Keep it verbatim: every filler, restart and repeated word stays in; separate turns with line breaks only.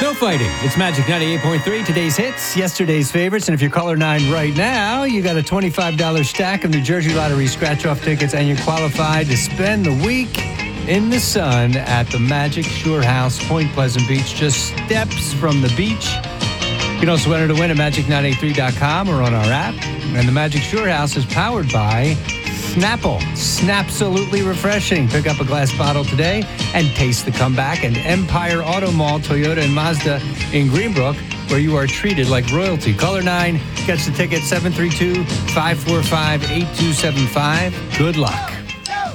No fighting. It's Magic ninety-eight point three, today's hits, yesterday's favorites. And if you're caller nine right now, you got a twenty-five dollars stack of New Jersey Lottery scratch-off tickets, and you're qualified to spend the week in the sun at the Magic Shore House, Point Pleasant Beach, just steps from the beach. You can also enter to win at magic nine eight three dot com or on our app. And the Magic Shore House is powered by Snapple. Snapsolutely refreshing. Pick up a glass bottle today and taste the comeback. And Empire Auto Mall, Toyota and Mazda in Greenbrook, where you are treated like royalty. Caller nine, catch the ticket, seven three two, five four five, eight two seven five. Good luck.